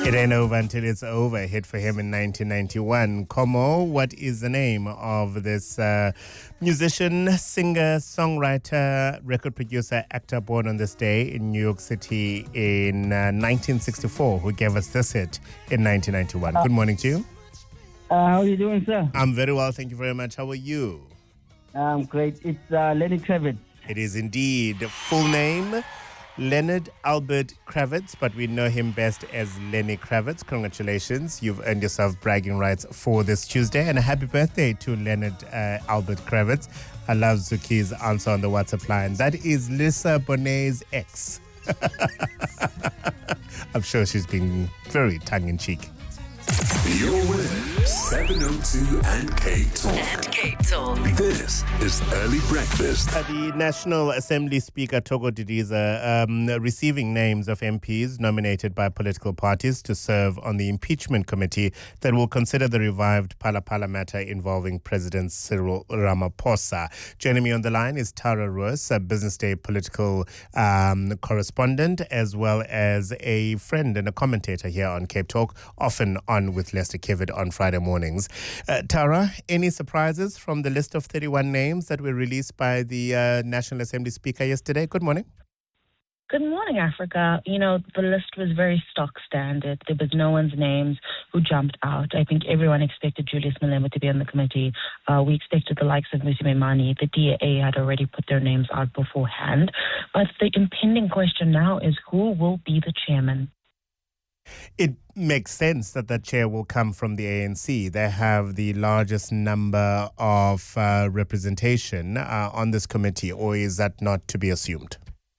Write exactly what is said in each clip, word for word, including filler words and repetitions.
It ain't over until it's over. A hit for him in nineteen ninety-one. Como, what is the name of this uh, musician, singer, songwriter, record producer, actor born on this day in New York City in uh, nineteen sixty-four, who gave us this hit in nineteen ninety-one? Good morning to you. Uh, how are you doing, sir? I'm very well, thank you very much. How are you? Um, great. It's uh, Lenny Kravitz. It is indeed. Full name, Leonard Albert Kravitz, but we know him best as Lenny Kravitz. Congratulations. You've earned yourself bragging rights for this Tuesday. And a happy birthday to Leonard uh, Albert Kravitz. I love Zuki's answer on the WhatsApp line. That is Lisa Bonet's ex. I'm sure she's being very tongue-in-cheek. You're with seven oh two and Cape Talk. And Cape Talk. This is Early Breakfast. Uh, the National Assembly Speaker Togo Didiza um, receiving names of M Ps nominated by political parties to serve on the impeachment committee that will consider the revived Phala Phala matter involving President Cyril Ramaphosa. Joining me on the line is Tara Roos, a Business Day political um, correspondent, as well as a friend and a commentator here on Cape Talk, often on with Lester Kivid on Friday mornings. Uh, Tara, any surprises from the list of thirty-one names that were released by the uh, National Assembly Speaker yesterday? Good morning. Good morning, Africa. You know, the list was very stock standard. There was no one's names who jumped out. I think everyone expected Julius Malema to be on the committee. Uh, we expected the likes of Mmusi Maimane. The D A had already put their names out beforehand. But the impending question now is who will be the chairman? It makes sense that the chair will come from the A N C. They have the largest number of uh, representation uh, on this committee, or is that not to be assumed?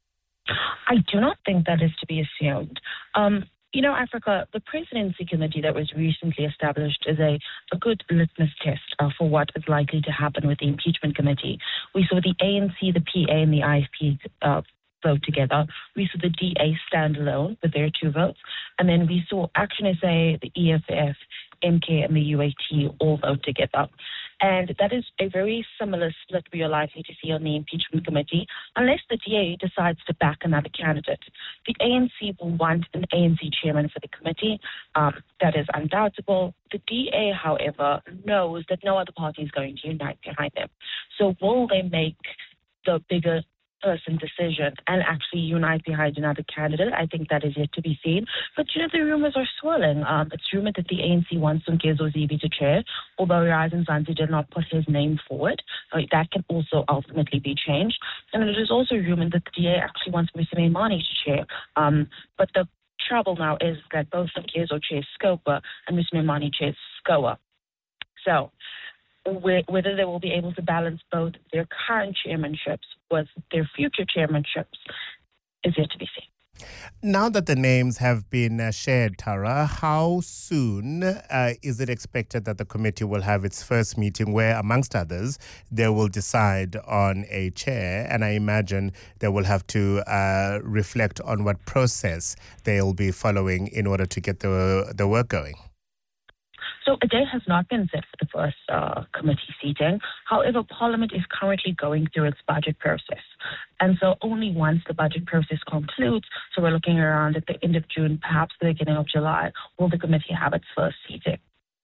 I do not think that is to be assumed. Um, you know, Africa, the presidency committee that was recently established is a, a good litmus test uh, for what is likely to happen with the impeachment committee. We saw the A N C, the P A, and the I F P uh, vote together. We saw the D A stand alone with their two votes. And then we saw Action S A, the E F F, M K, and the U A T all vote together. And that is a very similar split we are likely to see on the impeachment committee, unless the D A decides to back another candidate. The A N C will want an A N C chairman for the committee. Um, that is undoubtable. The D A, however, knows that no other party is going to unite behind them. So will they make the bigger person decision and actually unite behind another candidate? I think that is yet to be seen. But, you know, the rumors are swirling. Um, it's rumored that the A N C wants Mkezo Zibi to chair, although Horizon Zanzi did not put his name forward. Uh, that can also ultimately be changed. And it is also rumored that the D A actually wants Mmusi Maimane to chair. Um, but the trouble now is that both Mkezo chairs SCOPA and Mmusi Maimane chairs SCOA. So whether they will be able to balance both their current chairmanships with their future chairmanships is yet to be seen. Now that the names have been uh, shared, Tara, how soon uh, is it expected that the committee will have its first meeting where, amongst others, they will decide on a chair? And I imagine they will have to uh, reflect on what process they'll be following in order to get the, the work going. So a date has not been set for the first uh, committee seating. However, Parliament is currently going through its budget process. And so only once the budget process concludes, so we're looking around at the end of June, perhaps the beginning of July, will the committee have its first seating.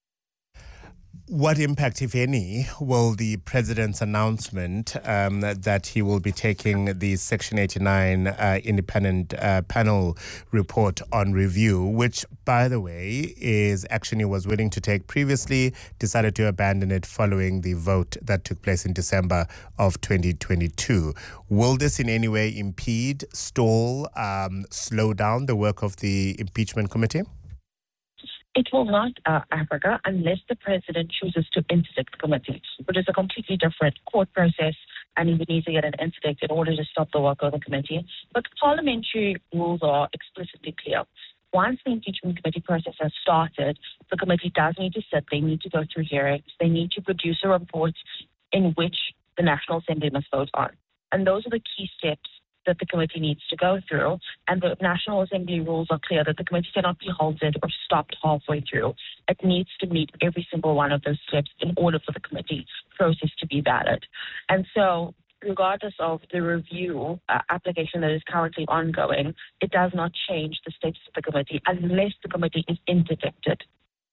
What impact, if any, will the president's announcement um, that he will be taking the Section eighty-nine uh, independent uh, panel report on review, which, by the way, is action he was willing to take previously, decided to abandon it following the vote that took place in December of twenty twenty-two. Will this in any way impede, stall, um, slow down the work of the impeachment committee? It will not, uh, Africa, unless the president chooses to interdict the committee, which is a completely different court process, and he would need to get an interdict in order to stop the work of the committee. But the parliamentary rules are explicitly clear. Once the impeachment committee process has started, the committee does need to sit, they need to go through hearings, they need to produce a report in which the National Assembly must vote on. And those are the key steps that the committee needs to go through, and the National Assembly rules are clear that the committee cannot be halted or stopped halfway through. It needs to meet every single one of those steps in order for the committee process to be valid. And so regardless of the review uh, application that is currently ongoing, it does not change the status of the committee unless the committee is interdicted.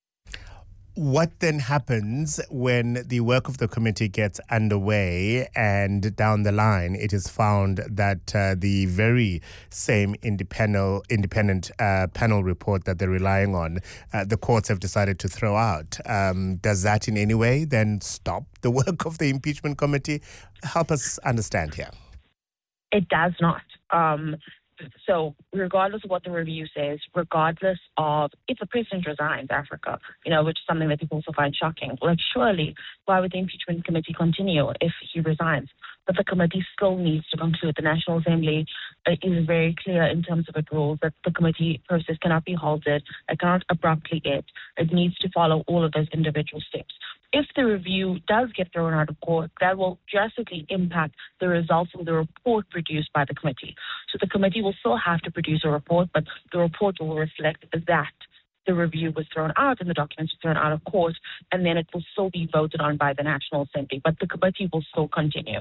What then happens when the work of the committee gets underway and down the line it is found that uh, the very same independent, independent uh, panel report that they're relying on, uh, the courts have decided to throw out? Um, does that in any way then stop the work of the impeachment committee? Help us understand here. It does not. Um, So regardless of what the review says, regardless of if the president resigns, Africa, you know, which is something that people also find shocking, like surely why would the impeachment committee continue if he resigns? But the committee still needs to conclude. The National Assembly uh, is very clear in terms of its rules that the committee process cannot be halted. It cannot abruptly end. It needs to follow all of those individual steps. If the review does get thrown out of court, that will drastically impact the results of the report produced by the committee. So the committee will still have to produce a report, but the report will reflect that the review was thrown out and the documents were thrown out of court, and then it will still be voted on by the National Assembly, but the committee will still continue.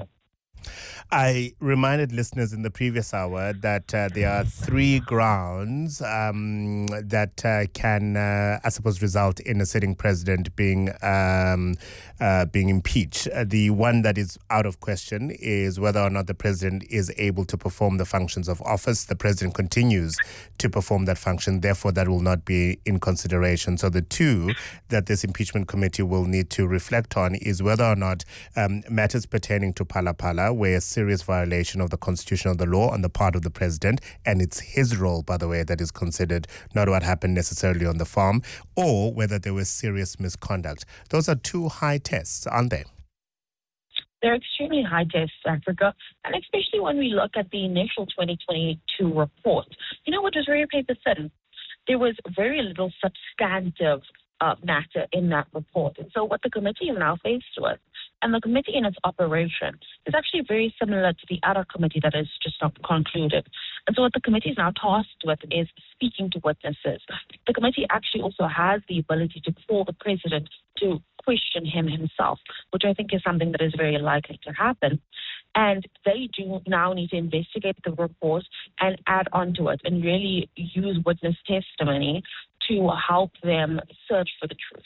I reminded listeners in the previous hour that uh, there are three grounds um, that uh, can, uh, I suppose, result in a sitting president being um, uh, being impeached. Uh, the one that is out of question is whether or not the president is able to perform the functions of office. The president continues to perform that function, therefore that will not be in consideration. So the two that this impeachment committee will need to reflect on is whether or not um, matters pertaining to Phala Phala, where a serious violation of the constitution of the law on the part of the president, and it's his role, by the way, that is considered, not what happened necessarily on the farm, or whether there was serious misconduct. Those are two high tests, aren't they? They're extremely high tests, Africa, and especially when we look at the initial twenty twenty-two report. You know what was very paper thin? There was very little substantive uh, matter in that report. And so what the committee is now faced with, and the committee in its operation, is actually very similar to the other committee that has just not concluded. And so what the committee is now tasked with is speaking to witnesses. The committee actually also has the ability to call the president to question him himself, which I think is something that is very likely to happen. And they do now need to investigate the report and add on to it and really use witness testimony to help them search for the truth.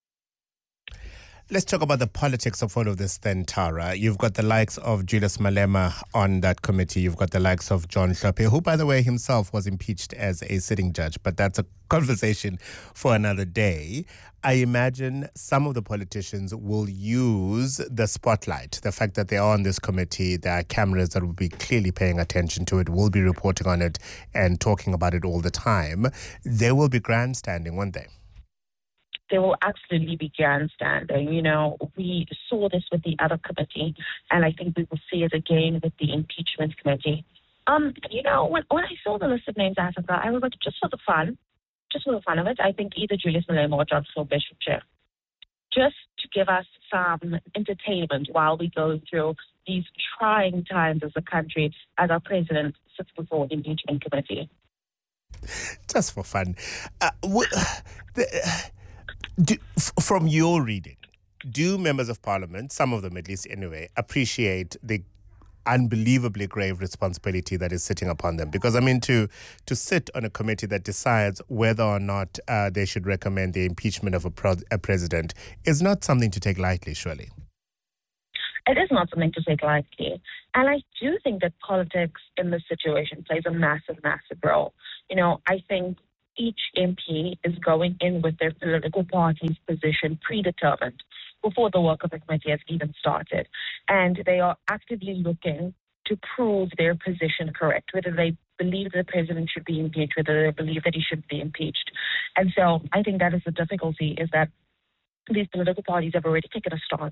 Let's talk about the politics of all of this then, Tara. You've got the likes of Julius Malema on that committee. You've got the likes of John Hlophe, who, by the way, himself was impeached as a sitting judge, but that's a conversation for another day. I imagine some of the politicians will use the spotlight, the fact that they are on this committee, there are cameras that will be clearly paying attention to it, will be reporting on it and talking about it all the time. They will be grandstanding, won't they? They will absolutely be grandstanding. You know, we saw this with the other committee, and I think we will see it again with the impeachment committee. Um, you know, when, when I saw the list of names, Africa, I was like, just for the fun, just for the fun of it, I think either Julius Malema or John Hlophe should chair, just to give us some entertainment while we go through these trying times as a country, as our president sits before the impeachment committee. Just for fun. Uh, w- the, Do, f- from your reading, do members of parliament, some of them at least anyway, appreciate the unbelievably grave responsibility that is sitting upon them? Because, I mean, to to sit on a committee that decides whether or not uh, they should recommend the impeachment of a, pro- a president is not something to take lightly, surely. It is not something to take lightly. And I do think that politics in this situation plays a massive, massive role. You know, I think each M P is going in with their political party's position predetermined before the work of the committee has even started. And they are actively looking to prove their position correct, whether they believe the president should be impeached, whether they believe that he should be impeached. And so I think that is the difficulty, is that these political parties have already taken a stance.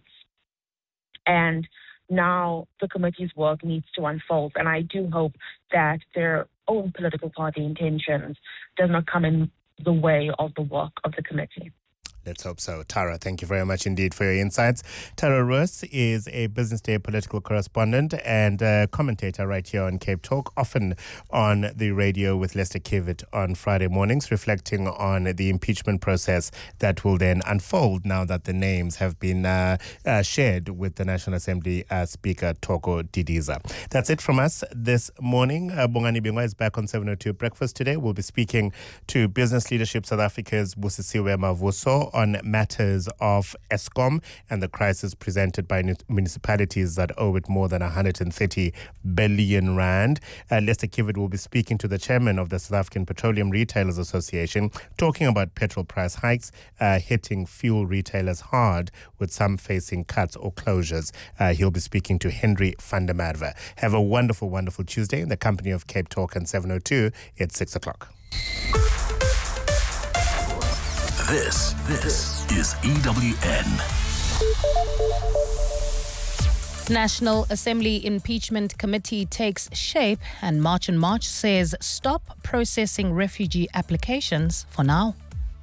And now the committee's work needs to unfold. And I do hope that their own political party intentions does not come in the way of the work of the committee. Let's hope so. Tara, thank you very much indeed for your insights. Tara Roos is a Business Day political correspondent and uh, commentator right here on Cape Talk, often on the radio with Lester Kivitt on Friday mornings, reflecting on the impeachment process that will then unfold now that the names have been uh, uh, shared with the National Assembly uh, Speaker Thoko Didiza. That's it from us this morning. Uh, Bongani Bingwa is back on seven oh two Breakfast today. We'll be speaking to Business Leadership South Africa's Busisiwe Mavuso on matters of Eskom and the crisis presented by municipalities that owe it more than one hundred thirty billion rand. Uh, Lester Kivitt will be speaking to the chairman of the South African Petroleum Retailers Association, talking about petrol price hikes uh, hitting fuel retailers hard, with some facing cuts or closures. Uh, he'll be speaking to Henry van der Merwe. Have a wonderful, wonderful Tuesday in the company of Cape Talk and seven oh two. It's six o'clock. This, this is E W N. National Assembly Impeachment Committee takes shape, and March and March says stop processing refugee applications for now.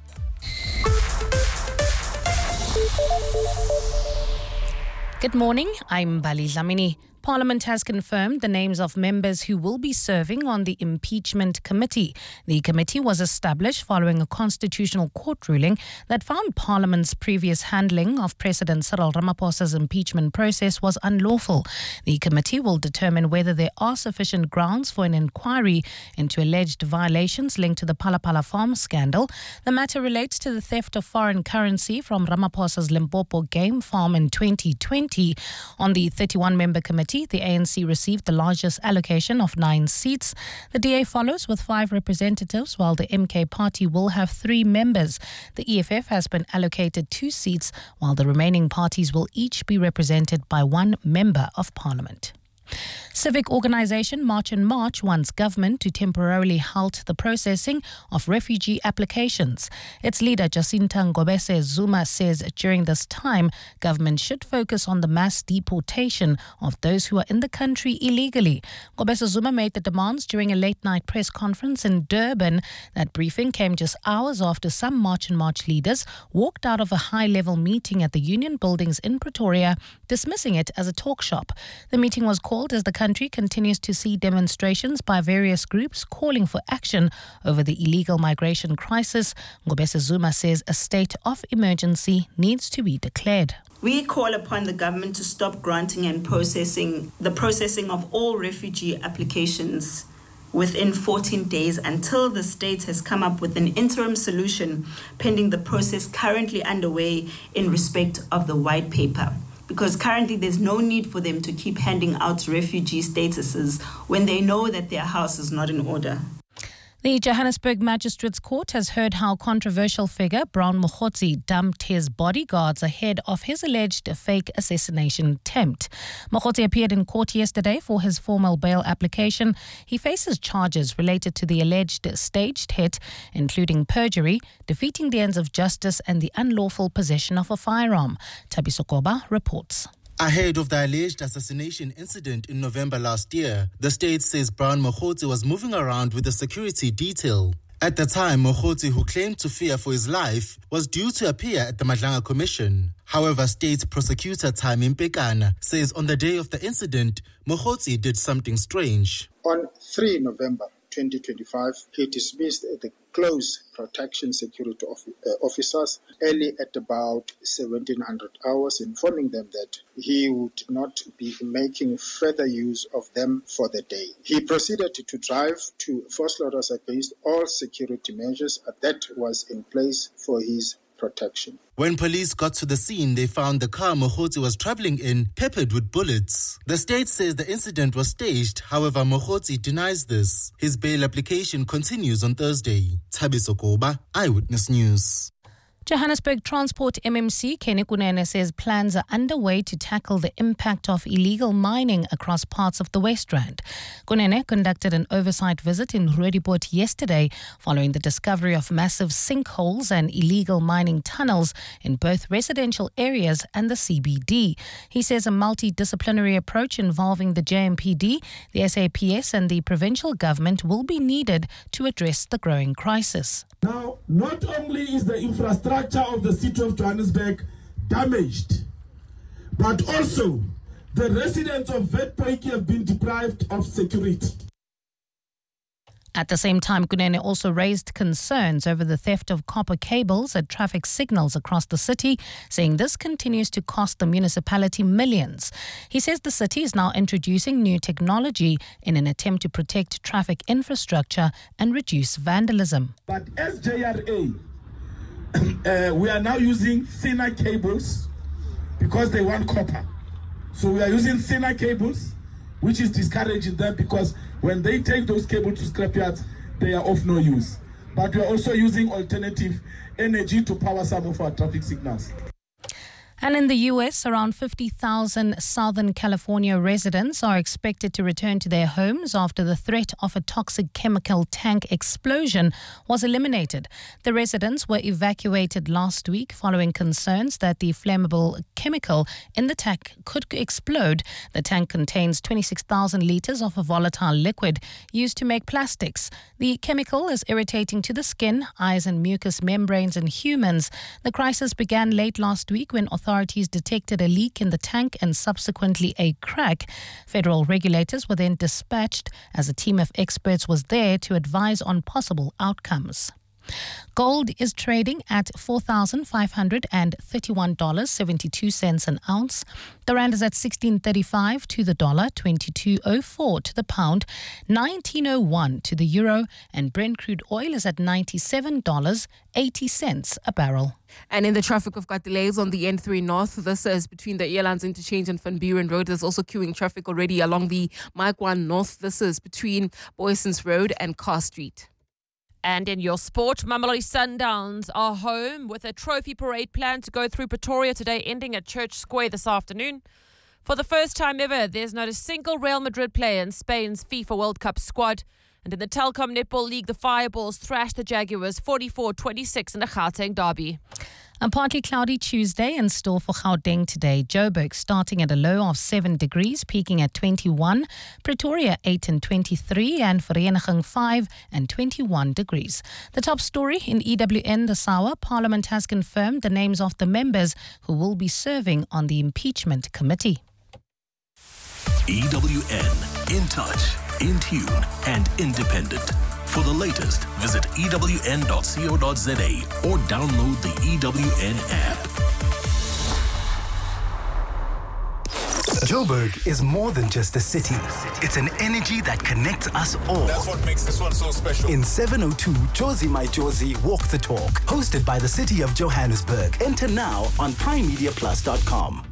Good morning, I'm Bali Dlamini. Parliament has confirmed the names of members who will be serving on the impeachment committee. The committee was established following a constitutional court ruling that found Parliament's previous handling of President Cyril Ramaphosa's impeachment process was unlawful. The committee will determine whether there are sufficient grounds for an inquiry into alleged violations linked to the Phala Phala Farm scandal. The matter relates to the theft of foreign currency from Ramaphosa's Limpopo game farm in twenty twenty. On the thirty-one member committee, the A N C received the largest allocation of nine seats. The D A follows with five representatives, while the M K party will have three members. The E F F has been allocated two seats, while the remaining parties will each be represented by one member of parliament. Civic organisation March and March wants government to temporarily halt the processing of refugee applications. Its leader Jacinta Ngobese Zuma says during this time, government should focus on the mass deportation of those who are in the country illegally. Ngobese Zuma made the demands during a late-night press conference in Durban. That briefing came just hours after some March and March leaders walked out of a high-level meeting at the Union Buildings in Pretoria, dismissing it as a talk shop. The meeting was called as the country continues to see demonstrations by various groups calling for action over the illegal migration crisis. Ngobese Zuma says a state of emergency needs to be declared. We call upon the government to stop granting and processing the processing of all refugee applications within fourteen days until the state has come up with an interim solution pending the process currently underway in respect of the white paper. Because currently there's no need for them to keep handing out refugee statuses when they know that their house is not in order. The Johannesburg Magistrates Court has heard how controversial figure Brown Mokgotsi dumped his bodyguards ahead of his alleged fake assassination attempt. Mokgotsi appeared in court yesterday for his formal bail application. He faces charges related to the alleged staged hit, including perjury, defeating the ends of justice and the unlawful possession of a firearm. Thabiso Koba reports. Ahead of the alleged assassination incident in November last year, the state says Brown Mokgotsi was moving around with a security detail. At the time, Mokgotsi, who claimed to fear for his life, was due to appear at the Madlanga Commission. However, State Prosecutor Tami Mpekana says on the day of the incident, Mokgotsi did something strange. On the third of November twenty twenty-five, he dismissed the close protection security of, uh, officers early at about seventeen hundred hours, informing them that he would not be making further use of them for the day. He proceeded to drive to Vosloorus against all security measures that was in place for his protection. When police got to the scene, they found the car Mokgotsi was travelling in peppered with bullets. The state says the incident was staged. However, Mokgotsi denies this. His bail application continues on Thursday. Thabiso Koba, Eyewitness News. Johannesburg Transport M M C Kenny Kunene says plans are underway to tackle the impact of illegal mining across parts of the West Rand. Kunene conducted an oversight visit in Roodepoort yesterday following the discovery of massive sinkholes and illegal mining tunnels in both residential areas and the C B D. He says a multidisciplinary approach involving the J M P D, the S A P S and the provincial government will be needed to address the growing crisis. Now, not only is the infrastructure infrastructure of the city of Johannesburg damaged, but also the residents of Witpoortjie have been deprived of security. At the same time, Kunene also raised concerns over the theft of copper cables at traffic signals across the city, saying this continues to cost the municipality millions. He says the city is now introducing new technology in an attempt to protect traffic infrastructure and reduce vandalism. But as J R A, uh, we are now using thinner cables because they want copper. So we are using thinner cables, which is discouraging them because when they take those cables to scrapyards, they are of no use. But we are also using alternative energy to power some of our traffic signals. And in the U S, around fifty thousand Southern California residents are expected to return to their homes after the threat of a toxic chemical tank explosion was eliminated. The residents were evacuated last week following concerns that the flammable chemical in the tank could explode. The tank contains twenty-six thousand litres of a volatile liquid used to make plastics. The chemical is irritating to the skin, eyes and mucous membranes in humans. The crisis began late last week when authorities Authorities detected a leak in the tank and subsequently a crack. Federal regulators were then dispatched as a team of experts was there to advise on possible outcomes. Gold is trading at four thousand five hundred thirty-one dollars and seventy-two cents an ounce. The rand is at sixteen thirty-five to the dollar, twenty-two oh four to the pound, nineteen oh one to the euro, and Brent crude oil is at ninety-seven dollars and eighty cents a barrel. And in the traffic, we've got delays on the N three North. This is between the Airlines Interchange and Van Buren Road. There's also queuing traffic already along the Mike one North. This is between Boysons Road and Carr Street. And in your sport, Mamelodi Sundowns are home with a trophy parade planned to go through Pretoria today, ending at Church Square this afternoon. For the first time ever, there's not a single Real Madrid player in Spain's FIFA World Cup squad. And in the Telkom Netball League, the Fireballs thrashed the Jaguars forty-four twenty-six in a Gauteng derby. A partly cloudy Tuesday in store for Gauteng today. Joburg starting at a low of seven degrees, peaking at twenty-one. Pretoria eight and twenty-three, and Vereniging five and twenty-one degrees. The top story in E W N this hour, Parliament has confirmed the names of the members who will be serving on the impeachment committee. E W N, in touch, in tune and independent. For the latest, visit e w n dot co dot z a or download the E W N app. Joburg is more than just a city. It's an energy that connects us all. That's what makes this one so special. In seven oh two, Jozi My Jozi Walk the Talk, hosted by the City of Johannesburg. Enter now on prime media plus dot com.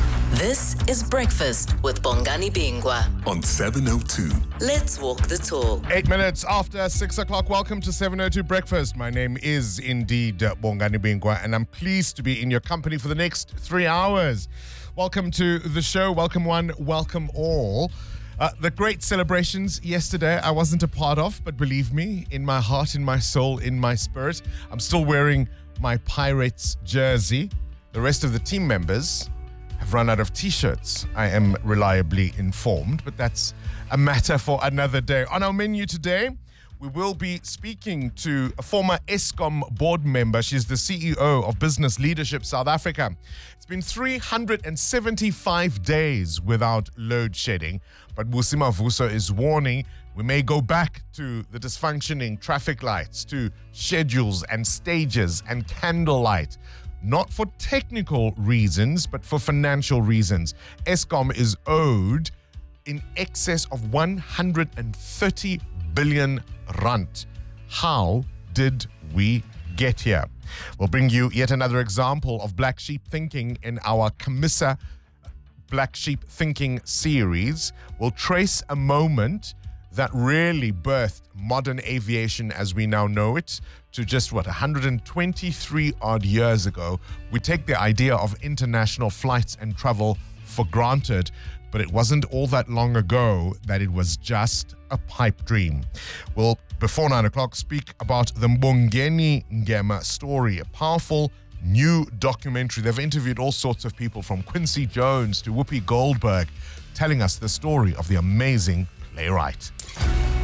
This is Breakfast with Bongani Bingwa on seven oh two. Let's walk the talk. Eight minutes after six o'clock. Welcome to seven oh two Breakfast. My name is indeed Bongani Bingwa, and I'm pleased to be in your company for the next three hours. Welcome to the show. Welcome one, welcome all. Uh, the great celebrations yesterday I wasn't a part of, but believe me, in my heart, in my soul, in my spirit, I'm still wearing my Pirates jersey. The rest of the team members have run out of T-shirts, I am reliably informed, but that's a matter for another day. On our menu today, we will be speaking to a former Eskom board member. She's the C E O of Business Leadership South Africa. It's been three hundred seventy-five days without load shedding, but Busi Mavuso is warning we may go back to the dysfunctioning traffic lights, to schedules and stages and candlelight. Not for technical reasons, but for financial reasons. Eskom is owed in excess of one hundred thirty billion rand. How did we get here? We'll bring you yet another example of black sheep thinking in our Camissa Black Sheep Thinking series. We'll trace a moment that really birthed modern aviation as we now know it to just, what, one hundred twenty-three odd years ago. We take the idea of international flights and travel for granted, but it wasn't all that long ago that it was just a pipe dream. We'll, before nine o'clock, speak about the Mbongeni Ngema story, a powerful new documentary. They've interviewed all sorts of people from Quincy Jones to Whoopi Goldberg, telling us the story of the amazing playwright.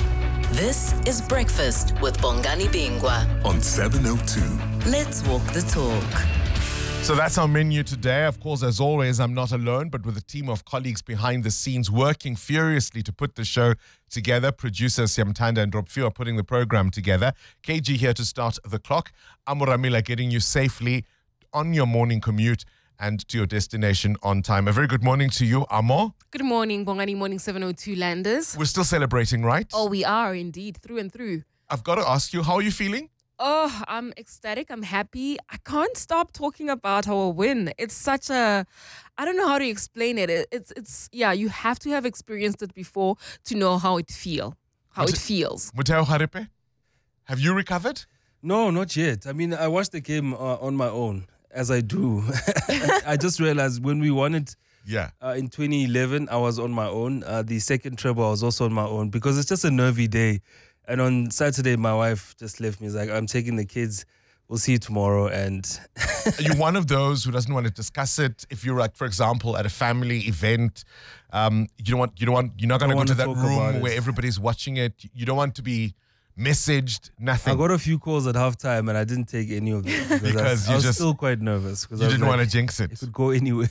This is Breakfast with Bongani Bingwa on seven oh two. Let's walk the talk. So that's our menu today. Of course, as always, I'm not alone, but with a team of colleagues behind the scenes working furiously to put the show together. Producers Siamtanda and Ropfiwa are putting the program together. K G here to start the clock. Amuramila getting you safely on your morning commute and to your destination on time. A very good morning to you, Amo. Good morning, Bongani Morning seven oh two Landers. We're still celebrating, right? Oh, we are indeed, through and through. I've got to ask you, how are you feeling? Oh, I'm ecstatic. I'm happy. I can't stop talking about our win. It's such a, I don't know how to explain it. it it's, it's, yeah, you have to have experienced it before to know how it feel, how Mute- it feels. Muteo Harepe, have you recovered? No, not yet. I mean, I watched the game uh, on my own, as I do. I just realized when we won it yeah. uh, in twenty eleven, I was on my own. Uh, the second treble, I was also on my own because it's just a nervy day. And on Saturday, my wife just left me. It's like, I'm taking the kids. We'll see you tomorrow. And are you one of those who doesn't want to discuss it? If you're, like, for example, at a family event, um, you don't want, you don't want, you're not going to go to that room where everybody's watching it. You don't want to be messaged, nothing. I got a few calls at halftime and I didn't take any of them because, because I, I was just, still quite nervous. You didn't like, want to jinx it. It could go anywhere.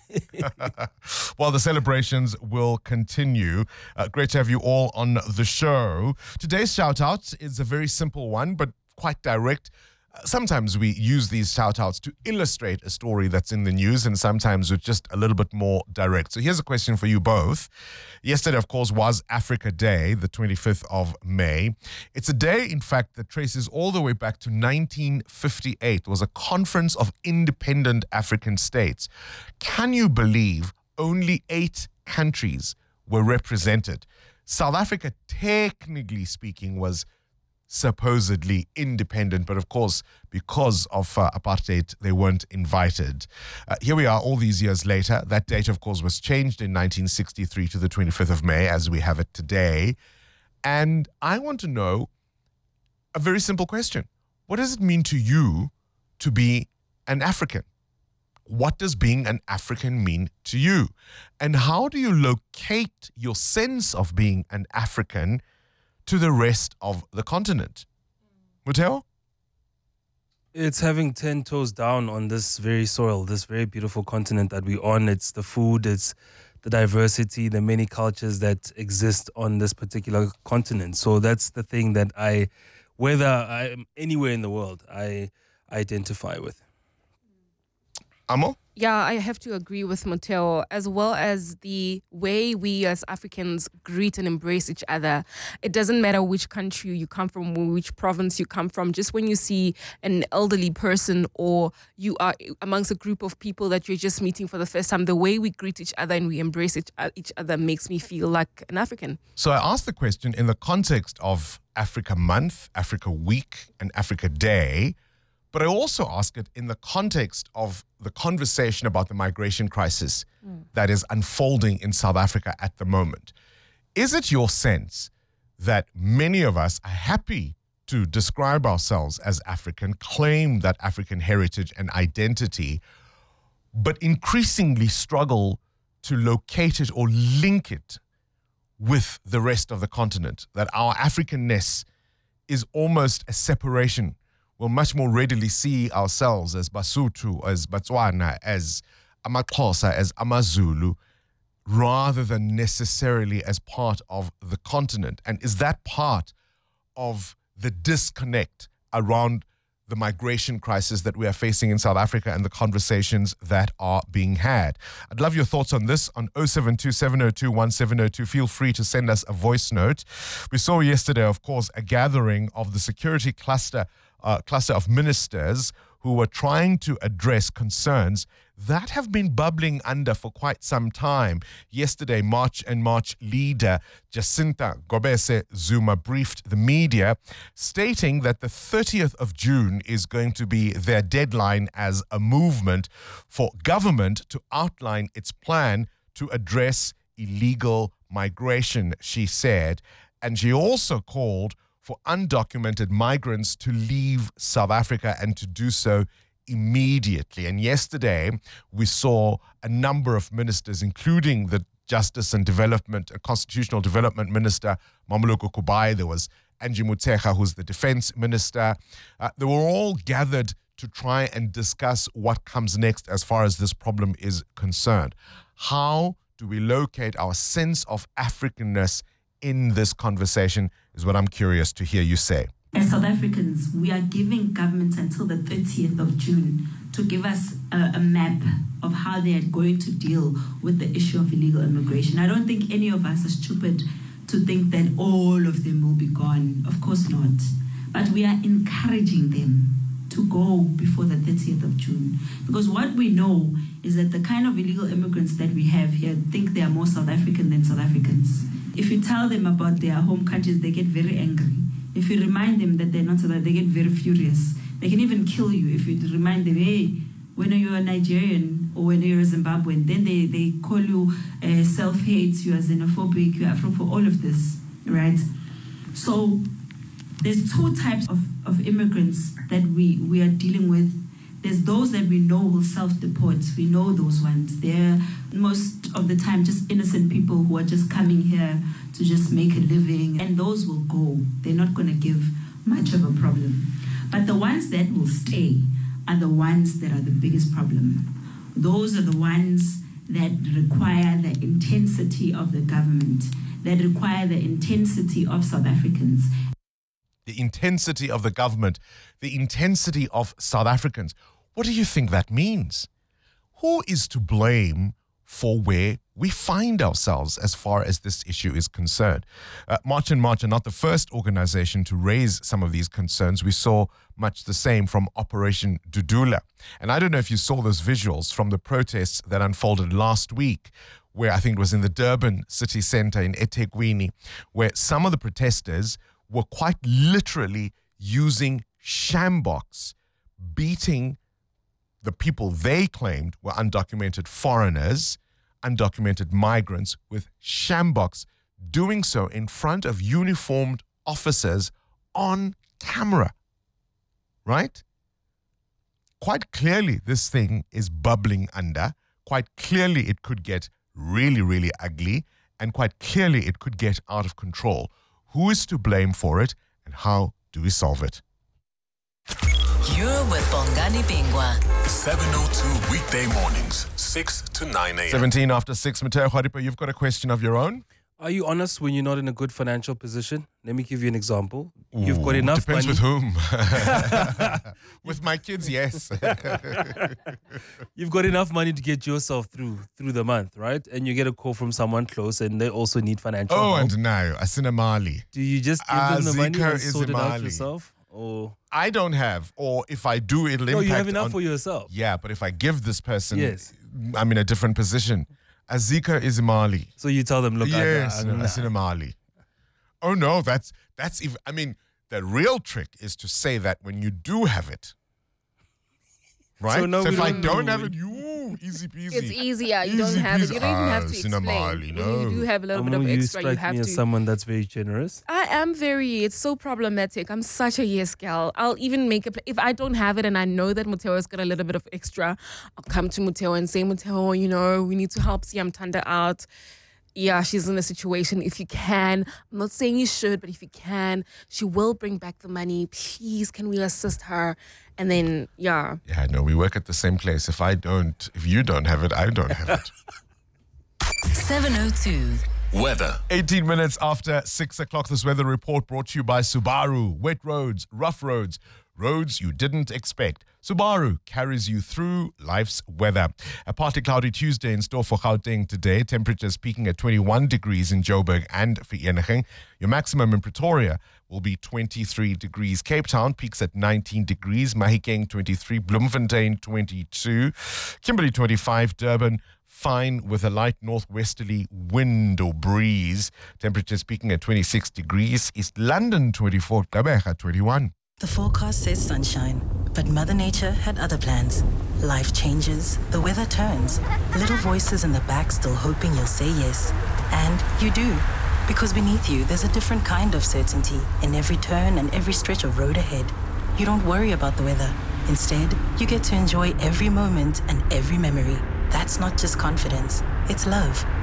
Well, the celebrations will continue. Uh, great to have you all on the show. Today's shout out is a very simple one, but quite direct. Sometimes we use these shout-outs to illustrate a story that's in the news, and sometimes we're just a little bit more direct. So here's a question for you both. Yesterday, of course, was Africa Day, the twenty-fifth of May. It's a day, in fact, that traces all the way back to nineteen fifty-eight. It was a conference of independent African states. Can you believe only eight countries were represented? South Africa, technically speaking, was supposedly independent, but of course, because of uh, apartheid, they weren't invited. Uh, here we are all these years later. That date, of course, was changed in nineteen sixty-three to the twenty-fifth of May, as we have it today. And I want to know a very simple question. What does it mean to you to be an African? What does being an African mean to you? And how do you locate your sense of being an African to the rest of the continent? Muteo? It's having ten toes down on this very soil, this very beautiful continent that we're on. It's the food, it's the diversity, the many cultures that exist on this particular continent. So that's the thing that I, whether I'm anywhere in the world, I identify with. Amo? Yeah, I have to agree with Muteo, as well as the way we as Africans greet and embrace each other. It doesn't matter which country you come from, which province you come from. Just when you see an elderly person or you are amongst a group of people that you're just meeting for the first time, the way we greet each other and we embrace each, each other makes me feel like an African. So I asked the question in the context of Africa Month, Africa Week, and Africa Day. But I also ask it in the context of the conversation about the migration crisis mm. that is unfolding in South Africa at the moment. Is it your sense that many of us are happy to describe ourselves as African, claim that African heritage and identity, but increasingly struggle to locate it or link it with the rest of the continent? That our Africanness is almost a separation. We'll much more readily see ourselves as Basotho, as Botswana, as AmaXhosa, as AmaZulu, rather than necessarily as part of the continent. And is that part of the disconnect around the migration crisis that we are facing in South Africa and the conversations that are being had? I'd love your thoughts on this on oh seven two, seven oh two, one seven oh two. Feel free to send us a voice note. We saw yesterday, of course, a gathering of the security cluster Uh, cluster of ministers who were trying to address concerns that have been bubbling under for quite some time. Yesterday, March and March leader Jacinta Gobese Zuma briefed the media, stating that the thirtieth of June is going to be their deadline as a movement for government to outline its plan to address illegal migration, she said. And she also called for undocumented migrants to leave South Africa and to do so immediately. And yesterday, we saw a number of ministers, including the Justice and Development, uh, Constitutional Development Minister, Mamoloko Kubai. There was Angie Motshekga, who's the Defense Minister. Uh, they were all gathered to try and discuss what comes next as far as this problem is concerned. How do we locate our sense of Africanness in this conversation is what I'm curious to hear you say. As South Africans, we are giving governments until the thirtieth of June to give us a, a map of how they are going to deal with the issue of illegal immigration. I don't think any of us are stupid to think that all of them will be gone. Of course not. But we are encouraging them to go before the thirtieth of June. Because what we know is that the kind of illegal immigrants that we have here think they are more South African than South Africans. If you tell them about their home countries, they get very angry. If you remind them that they're not South African, they get very furious. They can even kill you if you remind them, hey, when you're a Nigerian or when you're a Zimbabwean, then they, they call you uh, self-hate, you are xenophobic, you are Afro, for all of this, right? So there's two types of, of immigrants that we, we are dealing with. There's those that we know will self-deport. We know those ones. They're most of the time just innocent people who are just coming here to just make a living. And those will go. They're not going to give much of a problem. But the ones that will stay are the ones that are the biggest problem. Those are the ones that require the intensity of the government, that require the intensity of South Africans. The intensity of the government, the intensity of South Africans. What do you think that means? Who is to blame for where we find ourselves as far as this issue is concerned? Uh, March and March are not the first organization to raise some of these concerns. We saw much the same from Operation Dudula. And I don't know if you saw those visuals from the protests that unfolded last week, where I think it was in the Durban city center in eThekwini, where some of the protesters were quite literally using shambox, beating the people they claimed were undocumented foreigners, undocumented migrants, with shambox, doing so in front of uniformed officers on camera, right? Quite clearly, this thing is bubbling under. Quite clearly, it could get really, really ugly, and quite clearly, it could get out of control. Who is to blame for it, and how do we solve it? You're with Bongani Bingwa. seven oh two weekday mornings, six to nine a.m. seventeen after six. Mateo Khwaripa, you've got a question of your own? Are you honest when you're not in a good financial position? Let me give you an example. You've got Ooh, enough depends money. with whom. With my kids, yes. You've got enough money to get yourself through through the month, right? And you get a call from someone close and they also need financial Oh, help. and now, Asina Mali. Do you just give them the money Azika and sort it out Izimali. yourself? Or I don't have, or if I do, it'll no, impact you have enough on, for yourself. Yeah, but if I give this person, Yes. I'm in a different position. Azika Izimali. So you tell them, look, yes, I, I, I, Asina Mali. Oh no, that's that's even. I mean, the real trick is to say that when you do have it, right? So, no, so we if I don't don't know. have it, you easy peasy. It's easier. You Easy don't have it. peasy. You don't even have to Ah, explain. Sinamali, When you do no. have a little bit Amu, of you extra, you strike have me to. as someone that's very generous. I am very, it's so problematic. I'm such a yes gal. I'll even make a, pl- if I don't have it and I know that Muteo has got a little bit of extra, I'll come to Muteo and say, Muteo, you know, we need to help Siam Tanda out. Yeah, she's in a situation. If you can, I'm not saying you should, but if you can, she will bring back the money. Please, can we assist her? And then, yeah. Yeah, no, we work at the same place. If I don't, if you don't have it, I don't have it. seven oh two. Weather. eighteen minutes after six o'clock, this weather report brought to you by Subaru. Wet roads, rough roads, roads you didn't expect. Subaru carries you through life's weather. A partly cloudy Tuesday in store for Gauteng today. Temperatures peaking at twenty-one degrees in Joburg and Vereeniging. Your maximum in Pretoria will be twenty-three degrees. Cape Town peaks at nineteen degrees. Mahikeng twenty-three. Bloemfontein twenty-two. Kimberley twenty-five. Durban fine with a light northwesterly wind or breeze. Temperatures peaking at twenty-six degrees. East London twenty-four. Gqeberha twenty-one. The forecast says sunshine, but Mother Nature had other plans. Life changes, the weather turns. Little voices in the back still hoping you'll say yes. And you do. Because beneath you, there's a different kind of certainty in every turn and every stretch of road ahead. You don't worry about the weather. Instead, you get to enjoy every moment and every memory. That's not just confidence, it's love.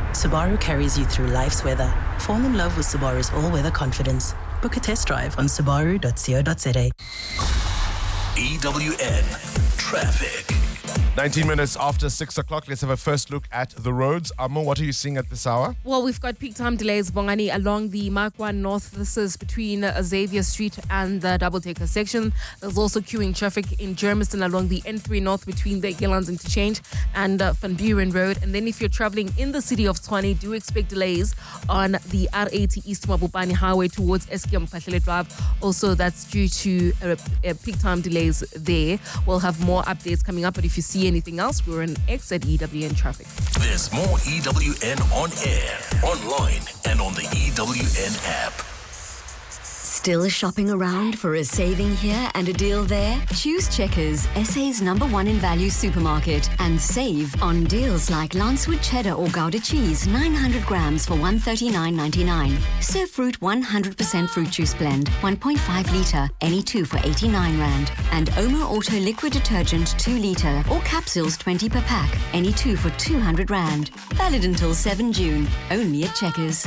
Subaru carries you through life's weather. Fall in love with Subaru's all-weather confidence. Book a test drive on subaru dot co dot za. E W N Traffic. nineteen minutes after six o'clock, let's have a first look at the roads. Amo, what are you seeing at this hour? Well, we've got peak time delays, Bongani, along the Mark one North. This is between uh, Xavier Street and the double-decker section. There's also queuing traffic in Germiston along the N three North between the Gillands Interchange and uh, Van Buren Road. And then if you're traveling in the city of Tshwane, do expect delays on the R eighty East Mabopane Highway towards Eskom Pahlele Drive. Also, that's due to uh, uh, peak time delays there. We'll have more updates coming up, but if you see anything else, we're on X at E W N Traffic. There's more E W N on air, online, and on the E W N app. Still shopping around for a saving here and a deal there? Choose Checkers, S A's number one in value supermarket, and save on deals like Lancewood cheddar or Gouda cheese, nine hundred grams for one hundred thirty-nine ninety-nine. Surf Fruit one hundred percent fruit juice blend, one point five litre, any two for eighty-nine rand. And Omo Auto liquid detergent, two litre, or capsules twenty per pack, any two for two hundred rand. Valid until seventh June, only at Checkers.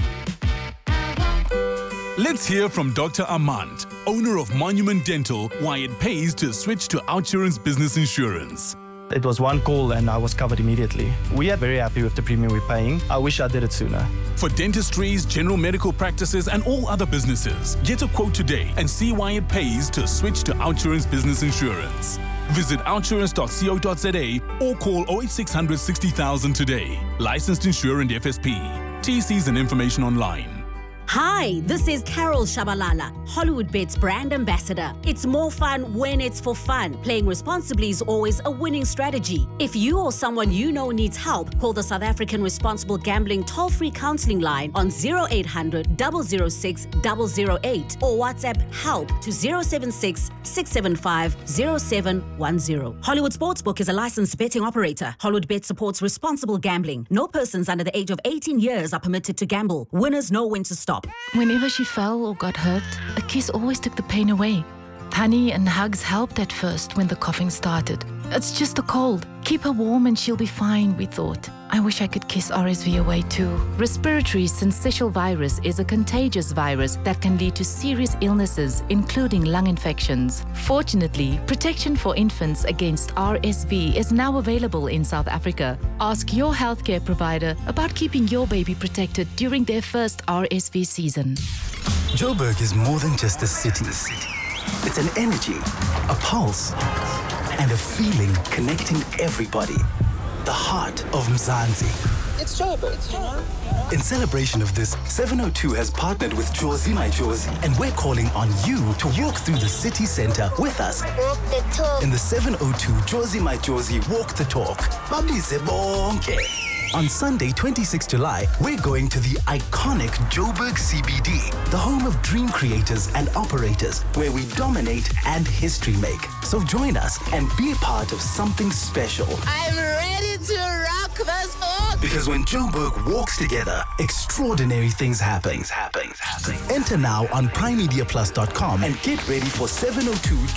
Let's hear from Doctor Armand, owner of Monument Dental, why it pays to switch to Outsurance Business Insurance. It was one call and I was covered immediately. We are very happy with the premium we're paying. I wish I did it sooner. For dentistries, general medical practices, and all other businesses, get a quote today and see why it pays to switch to Outsurance Business Insurance. Visit outsurance dot co dot za or call oh eight six hundred sixty thousand today. Licensed insurer and F S P. T Cs and information online. Hi, this is Carol Shabalala, HollywoodBets brand ambassador. It's more fun when it's for fun. Playing responsibly is always a winning strategy. If you or someone you know needs help, call the South African Responsible Gambling toll-free counseling line on zero eight hundred, double oh six, double oh eight or WhatsApp help to zero seven six, six seven five, zero seven one zero. Hollywood Sportsbook is a licensed betting operator. HollywoodBet supports responsible gambling. No persons under the age of eighteen years are permitted to gamble. Winners know when to stop. Whenever she fell or got hurt, a kiss always took the pain away. Honey and hugs helped at first when the coughing started. It's just a cold. Keep her warm and she'll be fine, we thought. I wish I could kiss R S V away too. Respiratory syncytial virus is a contagious virus that can lead to serious illnesses, including lung infections. Fortunately, protection for infants against R S V is now available in South Africa. Ask your healthcare provider about keeping your baby protected during their first R S V season. Joburg is more than just a city. It's an energy, a pulse, and a feeling connecting everybody. The heart of Mzansi. It's Joburg, you know? In celebration of this, seven oh two has partnered with Jozi My Jozi, and we're calling on you to walk through the city center with us. Walk the talk. In the seven oh two Jozi My Jozi Walk the Talk. Babize bonke. On Sunday, twenty-sixth of July, we're going to the iconic Joburg C B D, the home of dream creators and operators, where we dominate and history make. So join us and be a part of something special. I'm ready to rock this book. Because when Joburg walks together, extraordinary things happen. Things happen. Enter now on prime media plus dot com and get ready for seven oh two